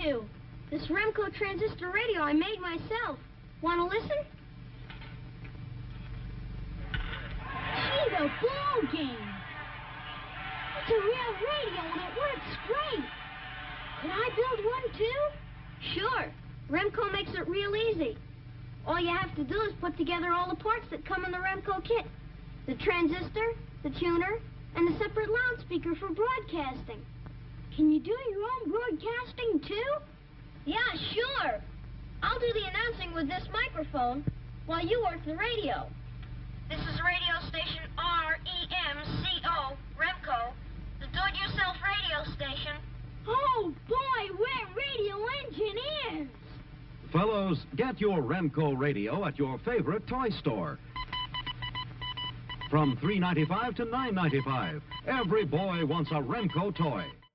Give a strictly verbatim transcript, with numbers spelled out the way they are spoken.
to. This Remco transistor radio I made myself. Want to listen? Gee, the ball game. It's a real radio and it works great. Could I build one too? Sure. Remco makes it real easy. All you have to do is put together all the parts that come in the Remco kit. The transistor, the tuner, and a separate loudspeaker for broadcasting. Can you do your own broadcasting too? Yeah, sure. I'll do the announcing with this microphone while you work the radio. This is radio station R E M C O, Remco, the do-it-yourself radio station. Oh, boy, we're radio engineers. Fellows, get your Remco radio at your favorite toy store. From three ninety-five to nine ninety-five, every boy wants a Remco toy.